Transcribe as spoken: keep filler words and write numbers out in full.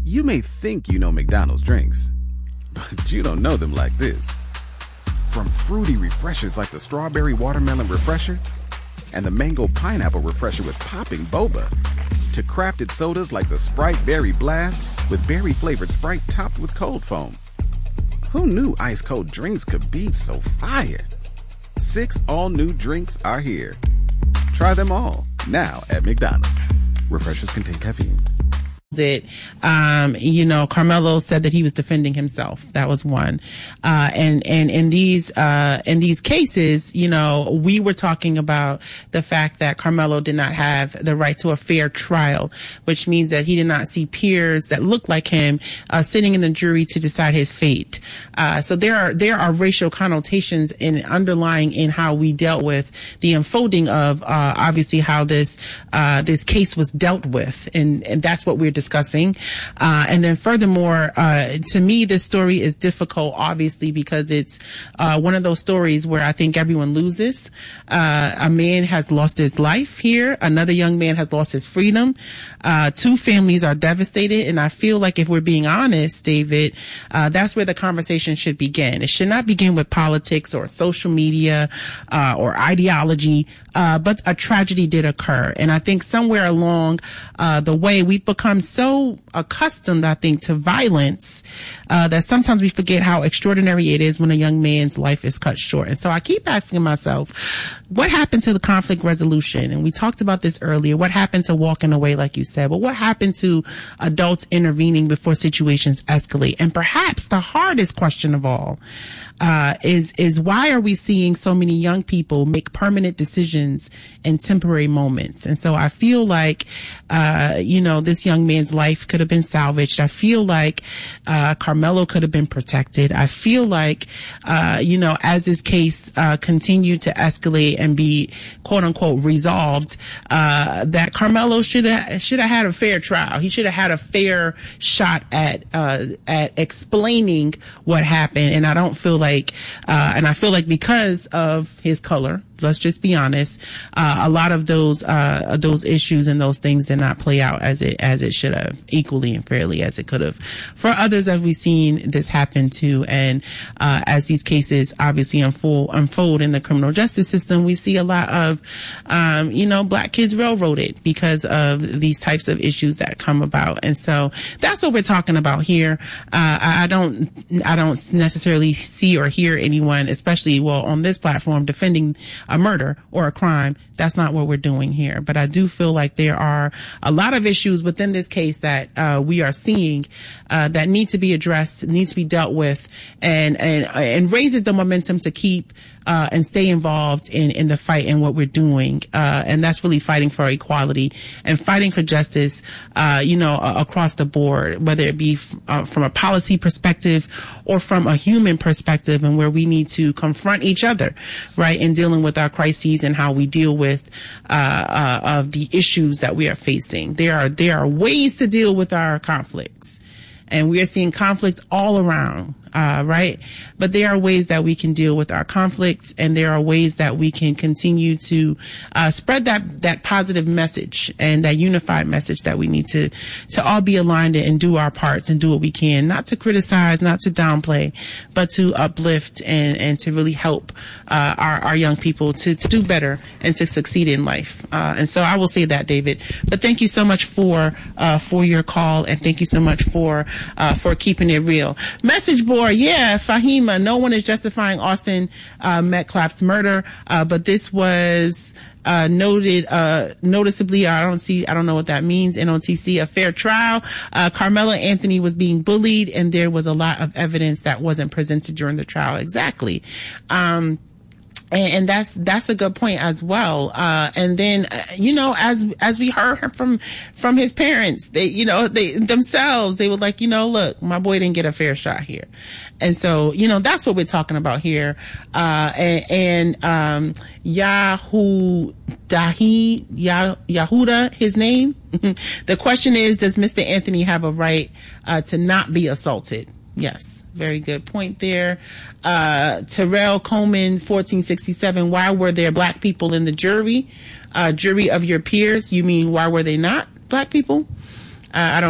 You may think you know McDonald's drinks, but you don't know them like this. From fruity refreshers like the Strawberry Watermelon Refresher and the Mango Pineapple Refresher with popping boba, to crafted sodas like the Sprite Berry Blast with berry-flavored Sprite topped with cold foam. Who knew ice-cold drinks could be so fire? Six all-new drinks are here. Try them all, now at McDonald's. Refreshers contain caffeine. It, um, you know, Carmelo said that he was defending himself. That was one. Uh, and, and in these, uh, in these cases, you know, we were talking about the fact that Carmelo did not have the right to a fair trial, which means that he did not see peers that looked like him, uh, sitting in the jury to decide his fate. Uh, so there are, there are racial connotations in underlying in how we dealt with the unfolding of, uh, obviously how this, uh, this case was dealt with. And, and that's what we're discussing. Uh, and then furthermore, uh, to me, this story is difficult, obviously, because it's, uh, one of those stories where I think everyone loses. Uh, a man has lost his life here. Another young man has lost his freedom. Uh, two families are devastated. And I feel like if we're being honest, David, uh, that's where the conversation should begin. It should not begin with politics or social media, uh, or ideology. Uh, but a tragedy did occur. And I think somewhere along, uh, the way we've become so accustomed, I think, to violence, uh, that sometimes we forget how extraordinary it is when a young man's life is cut short. And so I keep asking myself, what happened to the conflict resolution? And we talked about this earlier. What happened to walking away, like you said? But what happened to adults intervening before situations escalate? And perhaps the hardest question of all, uh, is, is why are we seeing so many young people make permanent decisions in temporary moments? And so I feel like, uh, you know, this young man's life could have been salvaged. I feel like, uh, Carmelo could have been protected. I feel like, uh, you know, as this case, uh, continued to escalate and be quote unquote resolved, uh, that Carmelo should have, should have had a fair trial. He should have had a fair shot at, uh, at explaining what happened. And I don't feel like Like, uh, and I feel like because of his color, let's just be honest, uh, a lot of those, uh, those issues and those things did not play out as it, as it should have, equally and fairly as it could have. For others, as we've seen this happen too, and, uh, as these cases obviously unfold, unfold in the criminal justice system, we see a lot of, um, you know, black kids railroaded because of these types of issues that come about. And so that's what we're talking about here. Uh, I, I don't, I don't necessarily see or hear anyone, especially, well, on this platform, defending a murder or a crime. That's not what we're doing here. But I do feel like there are a lot of issues within this case that uh, we are seeing uh, that need to be addressed, need to be dealt with, and and and raises the momentum to keep uh, and stay involved in in the fight and what we're doing. Uh, and that's really fighting for equality and fighting for justice, uh, you know, uh, across the board, whether it be f- uh, from a policy perspective or from a human perspective, and where we need to confront each other, right, in dealing with our crises and how we deal with uh, uh, of the issues that we are facing. There are there are ways to deal with our conflicts, and we are seeing conflict all around. Uh, right. But there are ways that we can deal with our conflicts, and there are ways that we can continue to, uh, spread that, that positive message and that unified message that we need to, to all be aligned and do our parts and do what we can, not to criticize, not to downplay, but to uplift and, and to really help, uh, our, our young people to, to do better and to succeed in life. Uh, and so I will say that, David, but thank you so much for, uh, for your call, and thank you so much for, uh, for keeping it real. Message board. Yeah, Fahima, no one is justifying Austin uh, Metcalf's murder, uh, but this was uh, noted uh, noticeably. I don't see, I don't know what that means. N O T C, a fair trial. Uh, Carmelo Anthony was being bullied, and there was a lot of evidence that wasn't presented during the trial. Exactly. Um, And, and that's, that's a good point as well. Uh, and then, uh, you know, as, as we heard from, from his parents, they, you know, they themselves, they were like, you know, look, my boy didn't get a fair shot here. And so, you know, that's what we're talking about here. Uh, and, and, um, Yahoo Dahi, Yah, Yahuda, his name. The question is, does Mister Anthony have a right, uh, to not be assaulted? Yes, very good point there. Uh, Terrell Coleman, fourteen sixty-seven. Why were there black people in the jury? Uh, jury of your peers? You mean why were they not black people? Uh, I don't